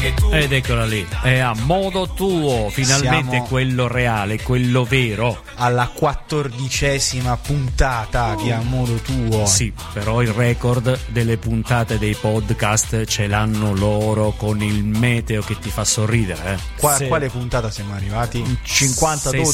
Ed eccola lì, è a modo tuo, finalmente Siamo quello reale, quello vero. alla 14ª puntata di A Modo Tuo. Sì, però il record delle puntate dei podcast ce l'hanno loro con il meteo che ti fa sorridere. Sì. Quale puntata siamo arrivati? 52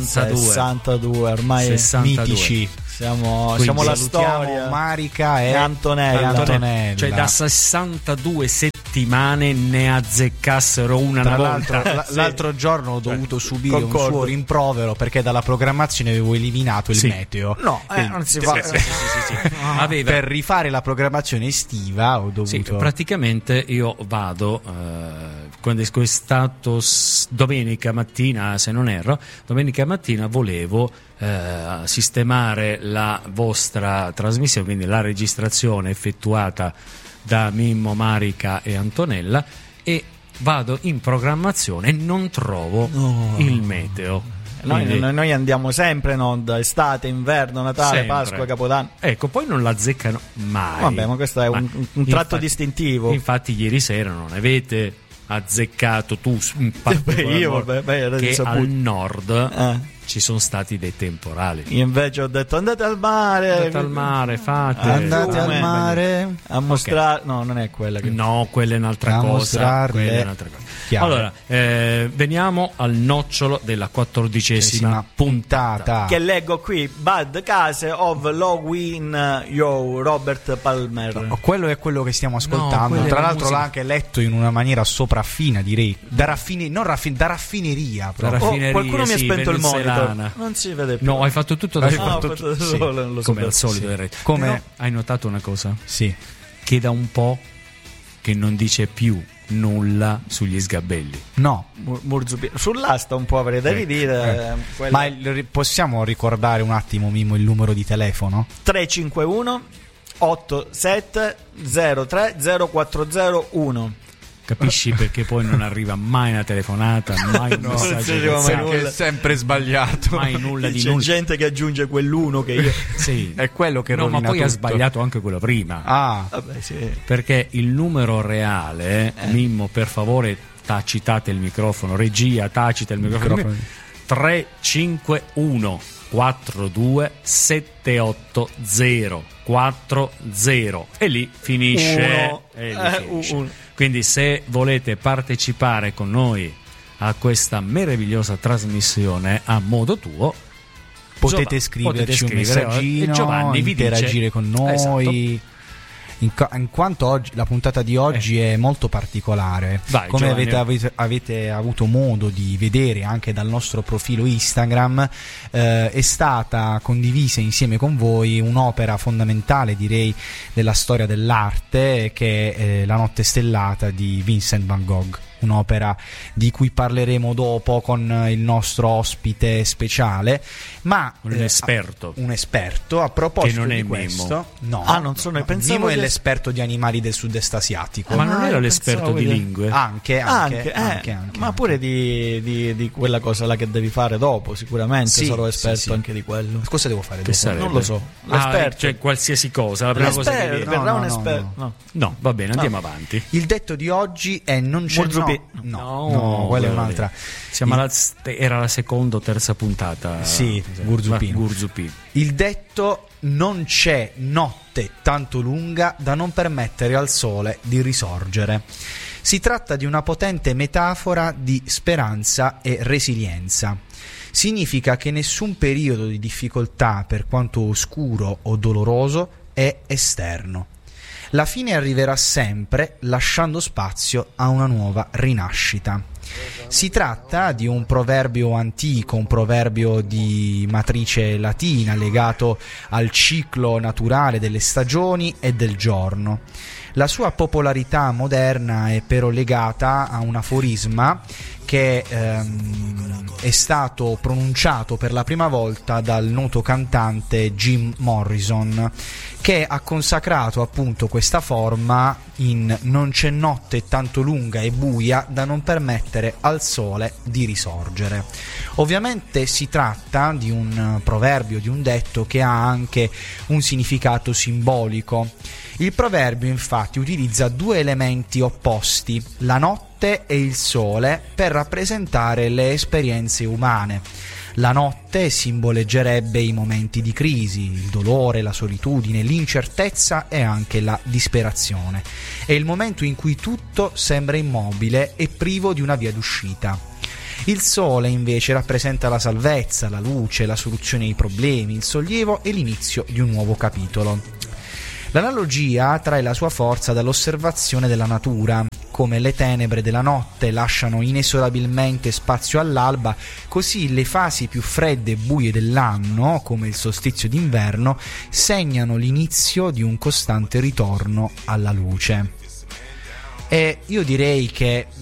62 ormai 62. Mitici. siamo Quindi la salutiamo storia. Marica e Antonella. Cioè da 62 settimane ne azzeccassero una Tra volta. l'altro, l'altro giorno ho dovuto subire un concordo. suo rimprovero perché dalla programmazione avevo eliminato il Sì. meteo. No, non si fa. Sì. Aveva Per rifare la programmazione estiva ho dovuto. Sì, praticamente io vado quando è stato domenica mattina, se non erro, domenica mattina volevo sistemare la vostra trasmissione, quindi la registrazione effettuata da Mimmo, Marica e Antonella, e vado in programmazione e non trovo il meteo. Quindi- Noi andiamo sempre in onda, estate, inverno, Natale, Sempre. Pasqua, Capodanno. Ecco, poi non l'azzeccano mai. Vabbè, ma questo è un tratto Infatti- distintivo. Infatti ieri sera non avete azzeccato tu in particolar Io, modo, vabbè, era che risaputo. al nord Eh. ci sono stati dei temporali. Io invece ho detto andate al mare. Andate al mare, fate. Andate al Fiume. mare. A mostrare. No, non è quella che. No, quella è un'altra A cosa. mostrarle. Quella è un'altra cosa. Chiaro. Allora, veniamo al nocciolo della 14ª puntata. Che leggo qui, Bad Case of Lowin Yo, Robert Palmer. Quello è quello che stiamo ascoltando. quella è Tra la l'altro musica. l'ha anche letto in una maniera sopraffina, direi. Da raffineria Da proprio. raffineria, Qualcuno mi ha sì, spento il venezuelana. monitor. Non si vede più. No, hai fatto tutto da Hai solo. fatto ho fatto sì. solo, non lo so. Come al solito, Sì. del retro. Come- Però hai notato una cosa? Sì. Che da un po' che non dice più nulla sugli sgabelli. No. Murzupino. Sull'asta un po' avrei da ridire. quella- Ma possiamo ricordare un attimo, Mimmo, il numero di telefono? 351 87 03 0401. Capisci perché poi non arriva mai una telefonata, mai un non messaggio si di arriva mai WhatsApp, nulla. Che è sempre sbagliato. mai nulla di C'è nulla. gente che aggiunge quell'uno che io. Sì. È quello che No, ma rovina poi ha tutto. sbagliato anche quello prima. Ah, Vabbè, sì. Perché il numero reale, Mimmo, per favore, tacitate il microfono, regia, tacita il microfono. 351 42 780 40 e lì finisce. Uno. E lì finisce. Uno. Quindi se volete partecipare con noi a questa meravigliosa trasmissione a modo tuo, potete scriverci un messaggino, e Giovanni vi interagire dice, con noi. Esatto. In quanto oggi, la puntata di oggi è molto particolare, Vai, come Giovanni. avete avuto modo di vedere anche dal nostro profilo Instagram, è stata condivisa insieme con voi un'opera fondamentale, direi, della storia dell'arte, che è La notte stellata di Vincent van Gogh. Un'opera di cui parleremo dopo con il nostro ospite speciale, ma Un esperto. un esperto. A proposito Che non è di Mimmo. questo, no, Ah, non sono, no, pensavo Mimmo è che- l'esperto di animali del sud-est asiatico. Ma non Ah, era io l'esperto pensavo di che- lingue? Anche, ma pure di quella cosa là che devi fare dopo, sicuramente Sì, sarò sì, esperto sì. anche di quello. Cosa devo fare Che dopo? sarebbe? Non lo so. Ah, L'esperto. cioè qualsiasi cosa, la prima cosa che L'esperto, viene. verrà No, un no, esperto. No. No, va bene, andiamo avanti. Il detto di oggi è non c'è Murzupi. no, quella è un'altra. Siamo era la seconda o terza puntata. Sì, Gurzupino. Gurzupino. Il detto non c'è notte tanto lunga da non permettere al sole di risorgere. Si tratta di una potente metafora di speranza e resilienza. Significa che nessun periodo di difficoltà, per quanto oscuro o doloroso, è esterno. La fine arriverà sempre, lasciando spazio a una nuova rinascita. Si tratta di un proverbio antico, un proverbio di matrice latina legato al ciclo naturale delle stagioni e del giorno. La sua popolarità moderna è però legata a un aforisma che è stato pronunciato per la prima volta dal noto cantante Jim Morrison, che ha consacrato appunto questa forma in "Non c'è notte tanto lunga e buia da non permettere al sole di risorgere". Ovviamente si tratta di un proverbio, di un detto che ha anche un significato simbolico. Il proverbio infatti utilizza due elementi opposti, la notte e il sole, per rappresentare le esperienze umane. La notte simboleggerebbe i momenti di crisi, il dolore, la solitudine, l'incertezza e anche la disperazione. È il momento in cui tutto sembra immobile e privo di una via d'uscita. Il sole invece rappresenta la salvezza, la luce, la soluzione ai problemi, il sollievo e l'inizio di un nuovo capitolo. L'analogia trae la sua forza dall'osservazione della natura. Come le tenebre della notte lasciano inesorabilmente spazio all'alba, così le fasi più fredde e buie dell'anno, come il solstizio d'inverno, segnano l'inizio di un costante ritorno alla luce. E io direi che